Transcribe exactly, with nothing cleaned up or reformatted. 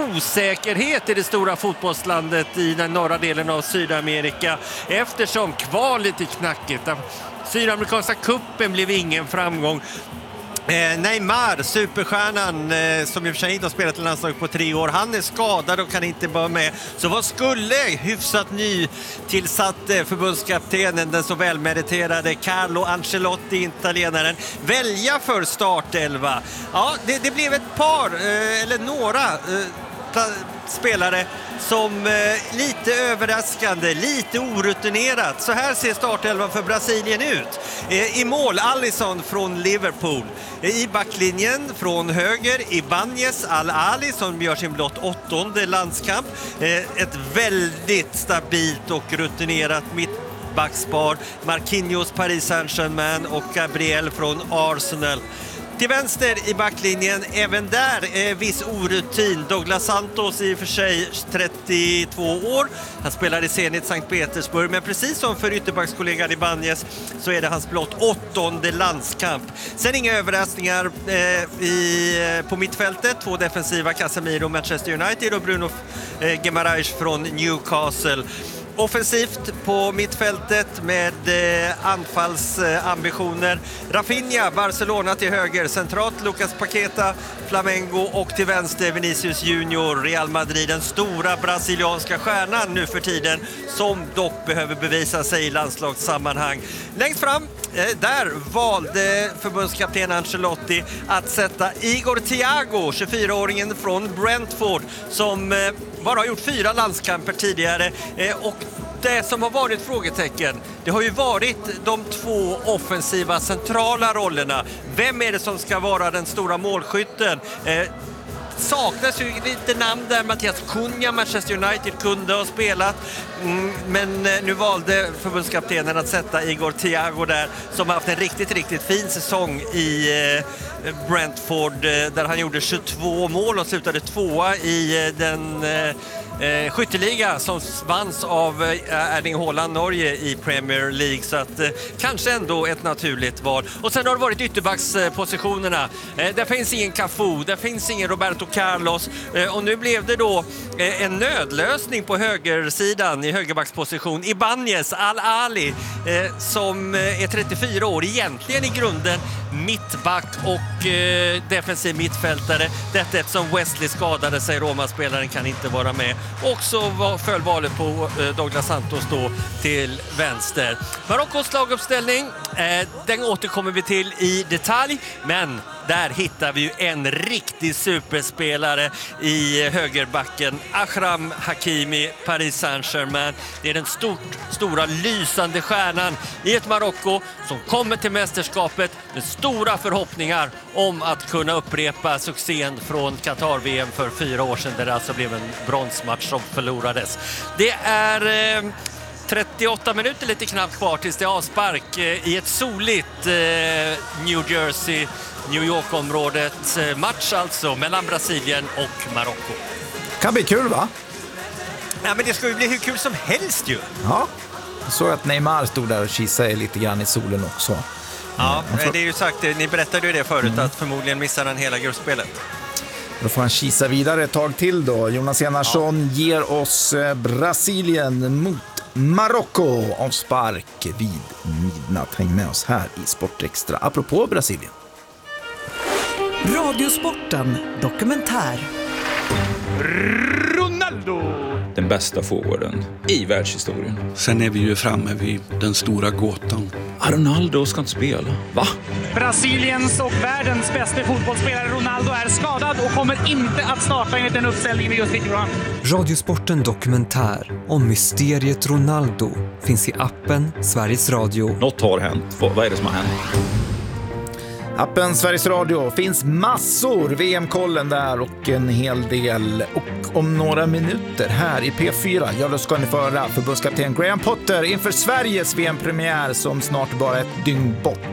osäkerhet i det stora fotbollslandet i den norra delen av Sydamerika eftersom kvalet är knackigt. Sydamerikanska kuppen blev ingen framgång. Eh, Neymar, superstjärnan eh, som i och för sig inte har spelat i landslaget på tre år, han är skadad och kan inte vara med. Så vad skulle hyfsat ny tillsatt eh, förbundskaptenen, den så välmeriterade Carlo Ancelotti, italienaren, välja för startelva? Ja, det, det blev ett par, eh, eller några eh, spelare som eh, lite överraskande, lite orutinerat. Så här ser startelvan för Brasilien ut. Eh, I mål Alisson från Liverpool. Eh, I backlinjen från höger Ibanez Al-Ali som gör sin blott åttonde landskamp. Eh, ett väldigt stabilt och rutinerat mittbackspar. Marquinhos Paris Saint-Germain och Gabriel från Arsenal. Till vänster i backlinjen, även där är viss orutin. Douglas Santos i och för sig trettiotvå år. Han spelar i Zenit Sankt Petersburg, men precis som för ytterbackskollegan Ibanez så är det hans blott åttonde landskamp. Sen inga överraskningar eh, i, på mittfältet. Två defensiva, Casemiro, Manchester United och Bruno eh, Guimaraes från Newcastle. Offensivt på mittfältet med eh, anfallsambitioner. Rafinha, Barcelona till höger. Centralt Lucas Paqueta, Flamengo och till vänster Vinicius Junior, Real Madrid. Den stora brasilianska stjärnan nu för tiden som dock behöver bevisa sig i landslagssammanhang. Längst fram, eh, där valde förbundskapten Ancelotti att sätta Igor Thiago, tjugofyraåringen från Brentford, som eh, bara har gjort fyra landskamper tidigare eh, och det som har varit frågetecken, det har ju varit de två offensiva centrala rollerna. Vem är det som ska vara den stora målskytten? Eh, saknas ju lite namn där. Mattias Cunha, Manchester United, kunde ha spelat. Mm, men nu valde förbundskaptenen att sätta Igor Thiago där, som har haft en riktigt, riktigt fin säsong i eh, Brentford, eh, där han gjorde tjugotvå mål och slutade tvåa i eh, den eh, Eh, skytteliga som vanns av eh, Erling Haaland Norge i Premier League, så att eh, kanske ändå ett naturligt val. Och sen har det varit ytterbackspositionerna. Eh, det finns ingen Cafu, det finns ingen Roberto Carlos eh, och nu blev det då eh, en nödlösning på högersidan i högerbacksposition. Ibanez Al-Ali eh, som eh, är trettiofyra år, egentligen i grunden mittback och eh, defensiv mittfältare. Detta eftersom Wesley skadade sig, Roma-spelaren kan inte vara med. Och så var, föll valet på eh, Douglas Santos då till vänster. Marockos laguppställning, eh, den återkommer vi till i detalj, men där hittar vi ju en riktig superspelare i högerbacken. Achraf Hakimi, Paris Saint-Germain. Det är den stort, stora lysande stjärnan i ett Marocko som kommer till mästerskapet med stora förhoppningar om att kunna upprepa succén från Qatar-V M för fyra år sedan, där det alltså blev en bronsmatch som förlorades. Det är eh, trettioåtta minuter lite knappt kvar tills det är avspark eh, i ett soligt eh, New Jersey, New York-området. Match alltså mellan Brasilien och Marocko. Kan bli kul, va? Ja, men det ska ju bli hur kul som helst ju. Ja, jag såg att Neymar stod där och kisade lite grann i solen också. Ja, det är ju sagt, ni berättade ju det förut, mm. att förmodligen missar han hela gruppspelet. Då får han kisa vidare ett tag till då. Jonas Enarsson ja. ger oss Brasilien mot Marocko av spark vid midnatt. Häng med oss här i Sportextra. Apropå Brasilien. Radiosporten dokumentär. Ronaldo! Den bästa forwarden i världshistorien. Sen är vi ju framme vid den stora gåtan. Ah, Ronaldo ska inte spela. Va? Brasiliens och världens bästa fotbollsspelare Ronaldo är skadad och kommer inte att starta enligt den uppställningen vi just fick fram. Radiosporten dokumentär om mysteriet Ronaldo finns i appen Sveriges Radio. Något har hänt. Vad är det som har hänt? Appen Sveriges Radio finns massor, V M-kollen där och en hel del. Och om några minuter här i P fyra, ja då ska ni föra förbundskapten Graham Potter inför Sveriges V M-premiär som snart bara är ett dygn bort.